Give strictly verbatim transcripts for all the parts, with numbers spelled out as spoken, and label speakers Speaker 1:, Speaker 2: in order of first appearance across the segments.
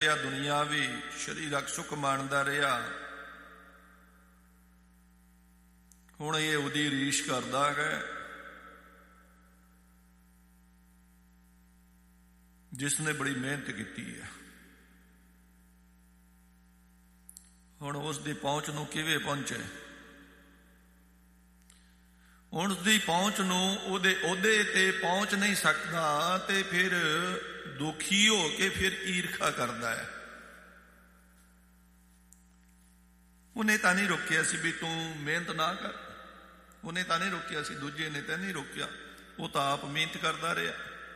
Speaker 1: ਦੇਖਿਆ ਦੁਨੀਆਵੀ ਸਰੀਰਕ ਸੁੱਖ ਮਾਣਦਾ ਰਿਹਾ। ਹੁਣ ਇਹ ਉਹਦੀ ਰੀਸ਼ ਕਰਦਾ ਹੈ ਜਿਸ ਨੇ ਬੜੀ ਮਿਹਨਤ ਕੀਤੀ ਹੈ। ਹੁਣ ਉਸ ਦੀ ਪਹੁੰਚ ਨੂੰ ਕਿਵੇਂ ਪਹੁੰਚੇ? ਹੁਣ ਉਸਦੀ ਪਹੁੰਚ ਨੂੰ ਉਹਦੇ ਅਹੁਦੇ ਤੇ ਪਹੁੰਚ ਨਹੀਂ ਸਕਦਾ ਤੇ ਫਿਰ ਦੁਖੀ ਹੋ ਕੇ ਫਿਰ ਈਰਖਾ ਕਰਦਾ ਹੈ। ਉਹਨੇ ਤਾਂ ਨਹੀਂ ਰੋਕਿਆ ਸੀ ਵੀ ਤੂੰ ਮਿਹਨਤ ਨਾ ਕਰ, ਉਹਨੇ ਤਾਂ ਨਹੀਂ ਰੋਕਿਆ ਸੀ, ਦੂਜੇ ਨੇ ਤਾਂ ਨਹੀਂ ਰੋਕਿਆ, ਉਹ ਤਾਂ ਆਪ ਮਿਹਨਤ ਕਰਦਾ ਰਿਹਾ।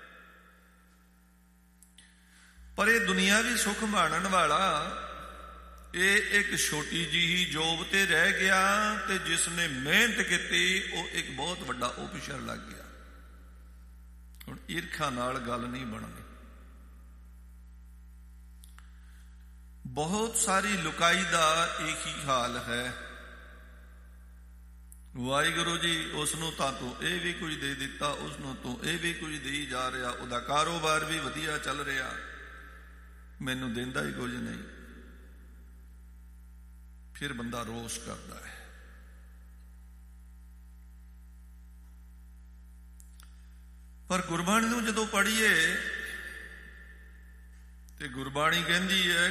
Speaker 1: ਪਰ ਇਹ ਦੁਨੀਆਵੀ ਸੁੱਖ ਮਾਣਨ ਵਾਲਾ ਇਹ ਇੱਕ ਛੋਟੀ ਜਿਹੀ ਜੋਬ ਤੇ ਰਹਿ ਗਿਆ ਤੇ ਜਿਸ ਨੇ ਮਿਹਨਤ ਕੀਤੀ ਉਹ ਇੱਕ ਬਹੁਤ ਵੱਡਾ ਆਫਿਸਰ ਲੱਗ ਗਿਆ। ਹੁਣ ਈਰਖਾ ਨਾਲ ਗੱਲ ਨਹੀਂ ਬਣਨੀ। ਬਹੁਤ ਸਾਰੀ ਲੁਕਾਈ ਦਾ ਇੱਕ ਹੀ ਹਾਲ ਹੈ। ਵਾਹਿਗੁਰੂ ਜੀ ਉਸ ਨੂੰ ਤਾਂ ਤੂੰ ਇਹ ਵੀ ਕੁਝ ਦੇ ਦਿੱਤਾ, ਉਸ ਨੂੰ ਤੂੰ ਇਹ ਵੀ ਕੁਝ ਦੇਈ ਜਾ ਰਿਹਾ, ਉਹਦਾ ਕਾਰੋਬਾਰ ਵੀ ਵਧੀਆ ਚੱਲ ਰਿਹਾ, ਮੈਨੂੰ ਦਿੰਦਾ ਹੀ ਕੁਝ ਨਹੀਂ। ਫਿਰ ਬੰਦਾ ਰੋਸ ਕਰਦਾ ਹੈ। ਪਰ ਗੁਰਬਾਣੀ ਨੂੰ ਜਦੋਂ ਪੜ੍ਹੀਏ ਤੇ ਗੁਰਬਾਣੀ ਕਹਿੰਦੀ ਹੈ